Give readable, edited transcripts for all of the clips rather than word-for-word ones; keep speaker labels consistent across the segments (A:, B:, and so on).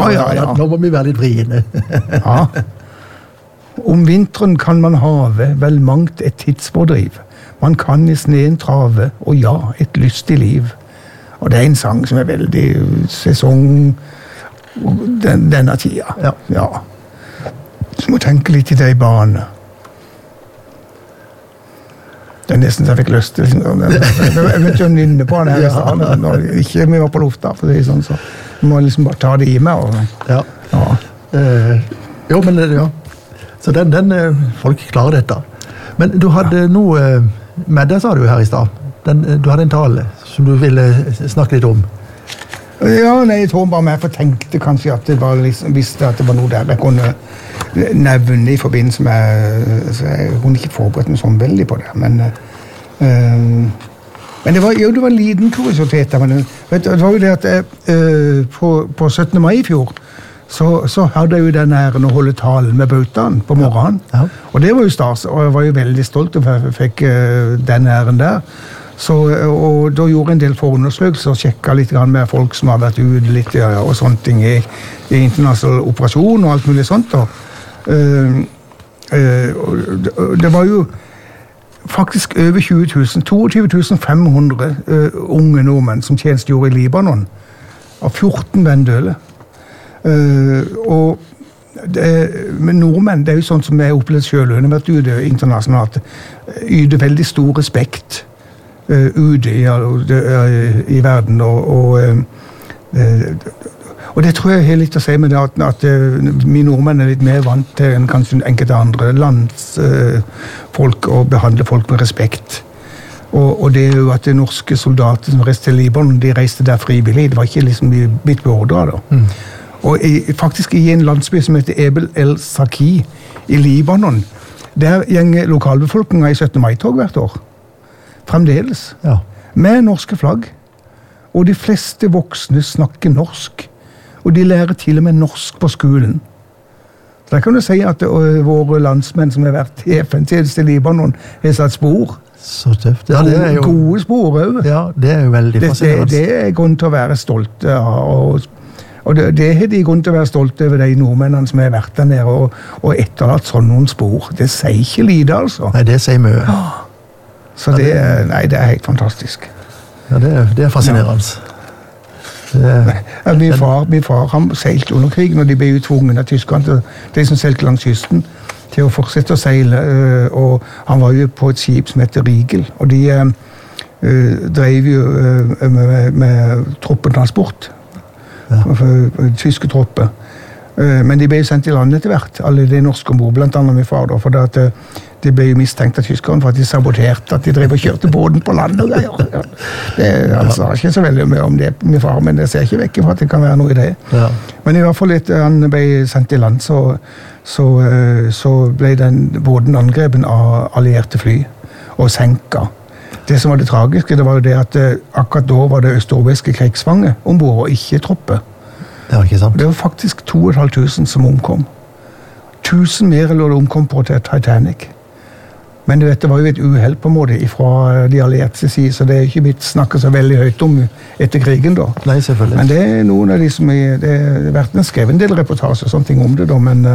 A: Ja. Nå må vi være litt vriene.
B: Ja. Om vinteren kan man have vel mangt et tidsfordriv. Man kan i sneen trave, og ja, et lystig liv. Og det en sang som veldig sesong denne tida. Ja. Så må tenke litt i de bane. Det nesten så jeg fikk lyst til. Jeg vet jo nynne på den her i stedet, når ikke vi var på lufta, for det sånn, så vi må liksom bare ta det i meg.
A: Ja. Jo, men ja. Så den folk klarer dette. Men du hadde noe med deg, sa du her i sted. Du hadde en tale som du ville snakke litt om.
B: Ja, nei, jeg tror bare jeg tenkte kanskje at det var liksom, visste at det var noe der jeg kunne nevne i forbindelse med, så jeg kunne ikke forberedt meg sånn veldig på det, men det var en liten kuriositet, men det var jo det at på 17. mai i fjor, så hadde jeg jo den æren å holde talen med bautaen på morgenen, og det var jo stas, og jeg var jo veldig stolt over at jeg fikk den æren der. Og da gjorde jeg en del forundersøkelser og sjekket litt med folk som har vært ute litt og sånne ting i internasjonal operasjon og alt mulig sånt. Det var jo faktisk over 20 000, 22 500 unge nordmenn som tjenestegjorde i Libanon, av 14 venndøle. Men nordmenn, det er jo sånn som jeg har opplevd selv, hun har vært ute internasjonalt, yter veldig stor respekt ute i verden, og det tror jeg har litt å si med det at vi nordmenn er litt mer vant til enn kanskje enkelte andre lands folk å behandle folk med respekt. Og det er jo at de norske soldater som reiste til Libanon, de reiste der frivillig, det var ikke liksom blitt beordret da. Og faktisk i en landsby som heter Ebel el-Saki i Libanon, der gjenger lokalbefolkningen i 17. mai-tog hvert år. Fremdeles. Med norske flagg. Og de fleste voksne snakker norsk. Og de lærer til og med norsk på skolen. Så da kan du si at våre landsmenn som har vært i FN-tjeneste i Libanon har satt spor.
A: Så tøft. Ja, det er jo
B: gode spor også.
A: Ja, det er jo veldig fascinerende.
B: Det er grunn til å være stolt av. Og det er de grunn til å være stolt over de nordmennene som har vært der nede og etterlatt sånn noen spor. Det sier ikke lite, altså.
A: Nei, det sier mye.
B: Så det er helt fantastisk.
A: Ja, det er fascinerende.
B: Min far han seilte under krigen, og de ble utvunget av tyskerne, de som seilte langs kysten, til å fortsette å seile, og han var jo på et skip som heter Rigel, og de drev jo med troppentransport, tyske tropper. Men de ble sendt i landet etter hvert, alle de norske ombord, blant annet min far, for at de ble jo mistenkt av tyskerne for at de saboterte, at de drev og kjørte båten på land og greier. Det altså ikke så veldig mye om det, min far, men det ser ikke vekk for at det kan være noe i det. Men i hvert fall etter han ble sendt i land, så ble den båten angrepen av allierte fly og senket. Det som var det tragiske, det var jo det at akkurat da var det østeuropeiske krigsfanger ombord, og ikke tropper.
A: Det var ikke sant.
B: Det var faktisk 2500 som omkom. 1000 mer eller omkom på Titanic. Men du vet, det var jo et uheld på en måte fra de allierte side, så det er ikke blitt snakket så veldig høyt om etter krigen da.
A: Nei, selvfølgelig.
B: Men det er noen av de som det har vært skrevet en del reportasjer og sånne ting om det da, men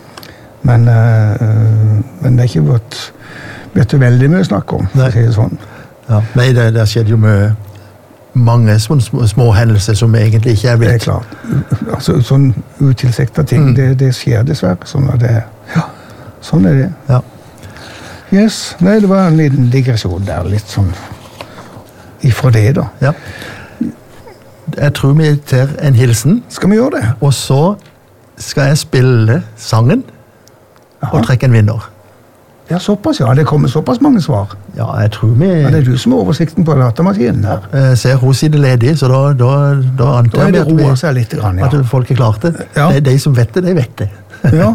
B: det er ikke blitt veldig mye snakk om, for å si det sånn.
A: Ja. Nei, det skjedde jo med mange små hendelser som egentlig ikke er blitt.
B: Det er klart. Altså, sånn utilsiktet ting, det skjer dessverre. Sånn er det. Ja, sånn er det.
A: Ja.
B: Yes. Nei, det var en liten digresjon der, litt sånn ifra det da.
A: Ja. Jeg tror vi tar en hilsen.
B: Skal vi gjøre det?
A: Og så skal jeg spille sangen og trekke en vinner.
B: Ja, såpass, ja. Det kommer såpass mange svar.
A: Ja, jeg tror vi...
B: Ja, det er du som har oversikten på datamaskinen her.
A: Jeg ser hos i det ledige, så da antar jeg
B: at roer seg litt grann, ja.
A: At folk er klart det. Ja. De som vet det, de vet det.
B: Ja.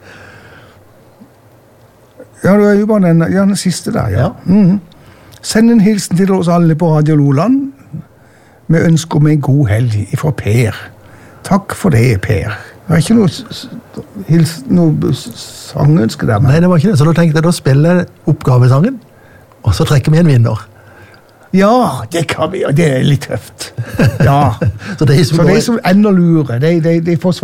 B: Ja, det er jo bare den siste der, ja. Send en hilsen til oss alle på Radio Loland. Vi ønsker om en god helg fra Per. Takk for det, Per. Det var ikke noe sangønske der.
A: Nei, det var ikke det. Så da tenkte jeg, da spiller jeg oppgavesangen, og så trekker vi en vinner.
B: Ja, det kan vi. Det er litt tøft. Ja.
A: Så de som ender
B: lurer, de får svar.